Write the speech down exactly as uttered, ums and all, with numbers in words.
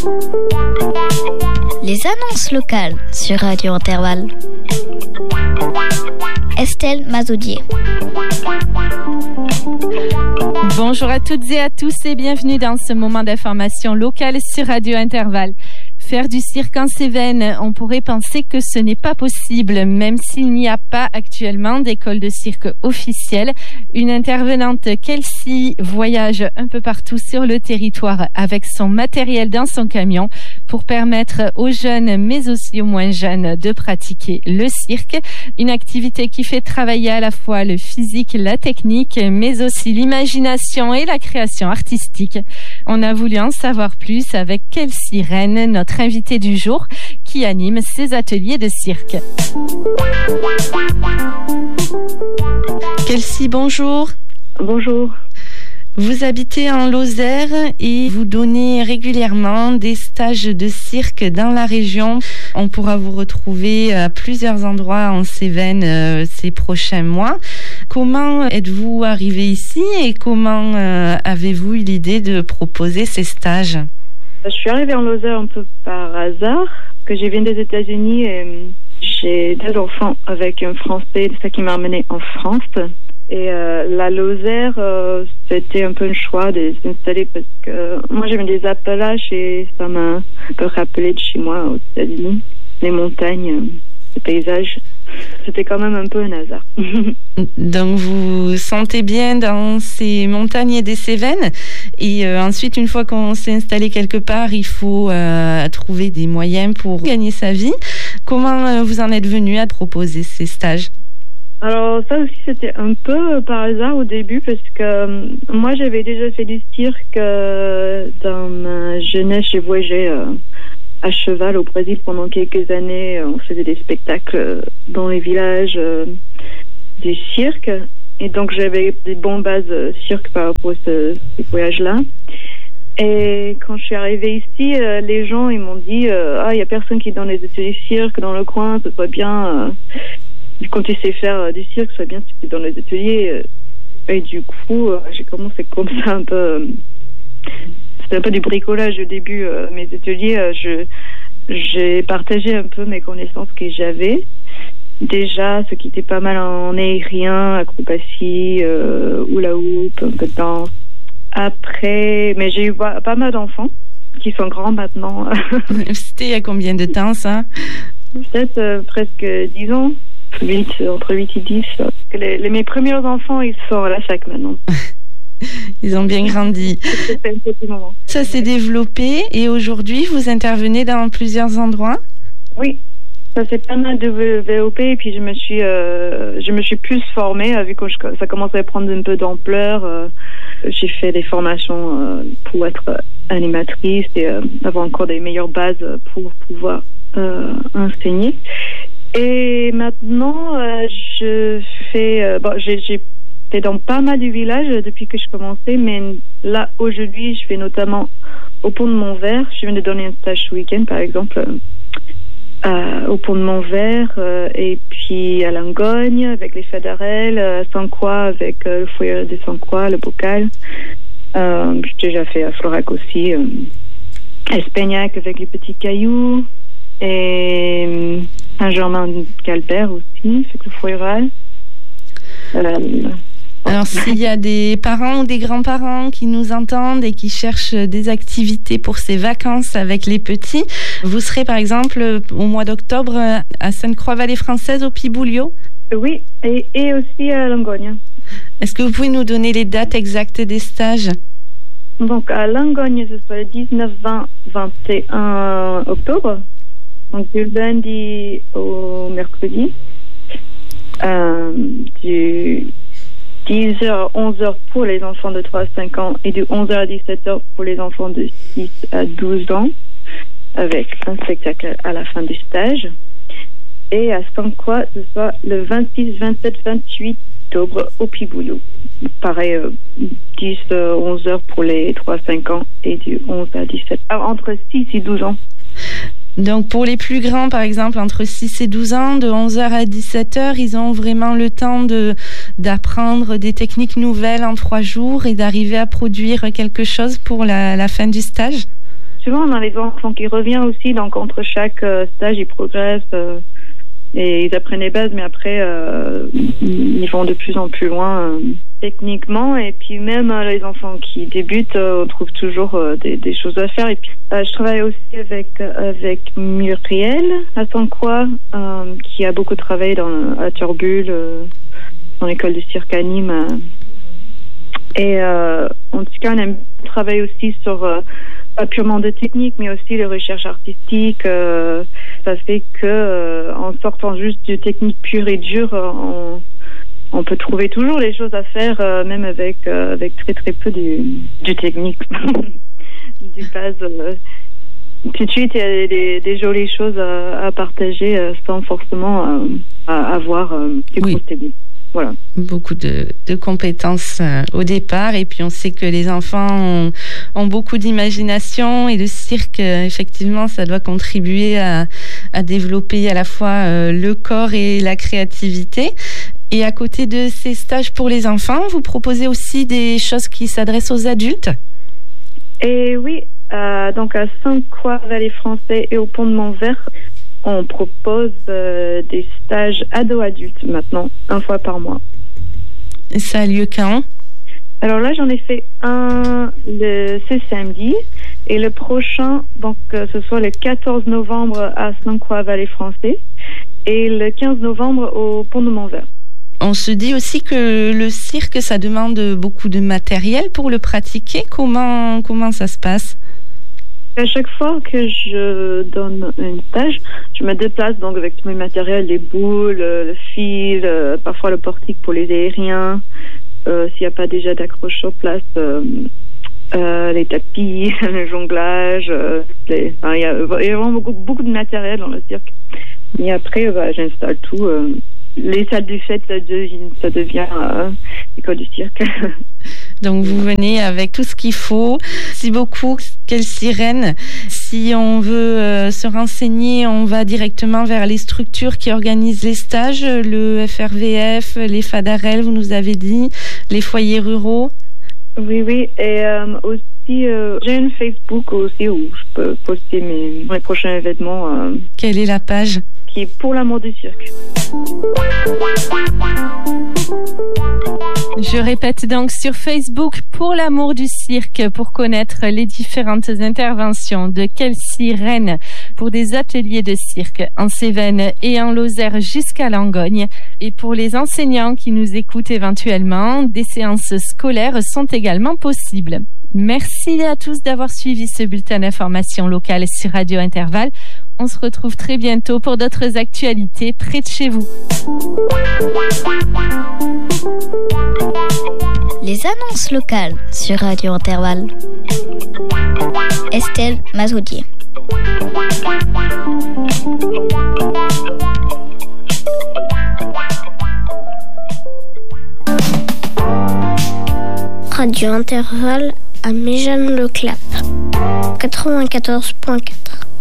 Les annonces locales sur Radio Intervalle. Estelle Mazoudier. Bonjour à toutes et à tous et bienvenue dans ce moment d'information locale sur Radio Intervalle. Faire du cirque en Cévennes, on pourrait penser que ce n'est pas possible, même s'il n'y a pas actuellement d'école de cirque officielle. Une intervenante, Kelsey, voyage un peu partout sur le territoire avec son matériel dans son camion pour permettre aux jeunes, mais aussi aux moins jeunes, de pratiquer le cirque. Une activité qui fait travailler à la fois le physique, la technique, mais aussi l'imagination et la création artistique. On a voulu en savoir plus avec Kelsey Rennes, notre invitée du jour, qui anime ces ateliers de cirque. Kelsey, bonjour. Bonjour. Vous habitez en Lozère et vous donnez régulièrement des stages de cirque dans la région. On pourra vous retrouver à plusieurs endroits en Cévennes euh, ces prochains mois. Comment êtes-vous arrivé ici et comment euh, avez-vous eu l'idée de proposer ces stages ? Je suis arrivée en Lozère un peu par hasard, que je viens des États-Unis et j'ai deux enfants avec un Français, c'est ça qui m'a amenée en France. Et euh, la Lozère, euh, c'était un peu un choix de s'installer parce que euh, moi j'aime les Appalaches et ça m'a un peu rappelé de chez moi aux États-Unis. Les montagnes, euh, les paysages, c'était quand même un peu un hasard. Donc vous vous sentez bien dans ces montagnes des Cévennes et euh, ensuite une fois qu'on s'est installé quelque part, il faut euh, trouver des moyens pour gagner sa vie. Comment euh, vous en êtes venu à proposer ces stages ? Alors ça aussi c'était un peu par hasard au début parce que euh, moi j'avais déjà fait du cirque euh, dans ma jeunesse. J'ai voyagé euh, à cheval au Brésil pendant quelques années. On faisait des spectacles dans les villages euh, du cirque et donc j'avais des bonnes bases euh, cirque par rapport à ce, ces voyages-là. Et quand je suis arrivée ici, euh, les gens ils m'ont dit euh, ah il y a personne qui est dans les ateliers cirque dans le coin, ce serait bien. Euh, Quand tu sais faire euh, du cirque, c'est bien si tu es dans les ateliers. Euh, et du coup, euh, j'ai commencé comme ça un peu. Euh, c'était un peu du bricolage au début. Euh, mes ateliers, euh, je, j'ai partagé un peu mes connaissances que j'avais. Déjà, ce qui était pas mal en aérien, acrobatie, euh, hula hoop, un peu de danse. Après, mais j'ai eu pas, pas mal d'enfants qui sont grands maintenant. C'était il y a combien de temps ça ? Peut-être euh, presque dix ans. huit, entre huit et dix. Les, les, mes premiers enfants, ils sont à la fac maintenant. Ils ont bien grandi. Ça s'est développé et aujourd'hui, vous intervenez dans plusieurs endroits ? Oui, ça s'est pas mal développé et puis je me suis, euh, je me suis plus formée vu que je, ça commençait à prendre un peu d'ampleur. Euh, j'ai fait des formations euh, pour être animatrice et euh, avoir encore des meilleures bases pour pouvoir euh, enseigner. Et maintenant, euh, je fais... Euh, bon, j'ai, j'ai fait dans pas mal de villages depuis que je commençais, mais là, aujourd'hui, je fais notamment au Pont de Montvert. Je viens de donner un stage ce week-end, par exemple, euh, au Pont de Montvert, euh, et puis à Langogne, avec les Fédérales, à Saint-Croix, avec euh, le foyer de Saint-Croix, le bocal. Euh, j'ai déjà fait à Florac aussi, euh, à Espagnac, avec les petits cailloux, et... Saint-Germain-Calbert aussi, c'est le foyer. Euh, Alors, s'il y a des parents ou des grands-parents qui nous entendent et qui cherchent des activités pour ces vacances avec les petits, vous serez par exemple au mois d'octobre à Sainte-Croix-Vallée française au Piboulio ? Oui, et, et aussi à Langogne. Est-ce que vous pouvez nous donner les dates exactes des stages ? Donc, à Langogne, ce sera le dix-neuf, vingt, vingt et un octobre. Donc, du lundi au mercredi, euh, du dix heures à onze heures pour les enfants de trois à cinq ans et du onze heures à dix-sept heures pour les enfants de six à douze ans, avec un spectacle à la fin du stage. Et à Saint-Croix, ce sera le vingt-six, vingt-sept, vingt-huit octobre au Piboulou. Pareil, euh, dix à onze heures pour les trois à cinq ans et du onze à dix-sept. Alors, entre six et douze ans. Donc pour les plus grands, par exemple, entre six et douze ans, de onze heures à dix-sept heures, ils ont vraiment le temps de, d'apprendre des techniques nouvelles en trois jours et d'arriver à produire quelque chose pour la, la fin du stage ? souvent on a les enfants qui reviennent aussi, donc entre chaque euh, stage ils progressent euh, et ils apprennent les bases, mais après euh, ils vont de plus en plus loin euh, techniquement. Et puis même euh, les enfants qui débutent, euh, on trouve toujours euh, des, des choses à faire. Et puis euh, je travaille aussi avec avec Muriel à Sainte-Croix, euh, qui a beaucoup travaillé dans à Turbule, euh, dans l'école de cirque à Nîmes. Euh, et euh, en tout cas, on aime travailler aussi sur euh, pas purement de technique, mais aussi les recherches artistiques. Euh, ça fait que euh, en sortant juste de technique pure et dure, on, on peut trouver toujours les choses à faire, euh, même avec euh, avec très très peu du, du technique, du base. Euh, tout de suite, il y a des, des jolies choses à, à partager euh, sans forcément euh, à avoir euh, des oui. grosses techniques. Voilà. Beaucoup de, de compétences euh, au départ, et puis on sait que les enfants ont, ont beaucoup d'imagination, et le cirque, euh, effectivement, ça doit contribuer à, à développer à la fois euh, le corps et la créativité. Et à côté de ces stages pour les enfants, vous proposez aussi des choses qui s'adressent aux adultes ? Et oui, euh, donc à Sainte-Croix-Vallée Français et au Pont de Montvert, on propose euh, des stages ados-adultes maintenant, une fois par mois. Et ça a lieu quand ? Alors là, j'en ai fait un le, ce samedi, et le prochain, donc euh, ce soit le quatorze novembre à Sainte-Croix-Vallée Français et le quinze novembre au Pont de Montvert. On se dit aussi que le cirque, ça demande beaucoup de matériel pour le pratiquer. Comment, comment ça se passe ? À chaque fois que je donne un stage, je me déplace donc avec tous mes matériels, les boules, le fil, euh, parfois le portique pour les aériens, euh, s'il n'y a pas déjà d'accroche sur place, euh, euh, les tapis, le jonglage, euh, les, enfin, il y a, il y a vraiment beaucoup, beaucoup de matériel dans le cirque. Et après, bah, j'installe tout. Euh, les salles du fête, ça devient, ça devient euh, l'école du cirque. Donc vous venez avec tout ce qu'il faut. Merci beaucoup, quelle sirène. Si on veut euh, se renseigner, on va directement vers les structures qui organisent les stages, le F R V F, les Fadarel, vous nous avez dit, les foyers ruraux. Oui, oui. Et euh, aussi, euh, j'ai une Facebook aussi où je peux poster mes, mes prochains événements. Euh, Quelle est la page ? Qui est Pour l'amour du cirque. Je répète donc sur Facebook Pour l'amour du cirque, pour connaître les différentes interventions de Quelle sirène pour des ateliers de cirque en Cévennes et en Lozère jusqu'à Langogne. Et pour les enseignants qui nous écoutent éventuellement, des séances scolaires sont également possibles. Merci à tous d'avoir suivi ce bulletin d'information locale sur Radio Intervalle. On se retrouve très bientôt pour d'autres actualités près de chez vous. Les annonces locales sur Radio Intervalle. Estelle Mazoudier. Radio Intervalle à Méjeanne-le-Clap, quatre-vingt-quatorze point quatre.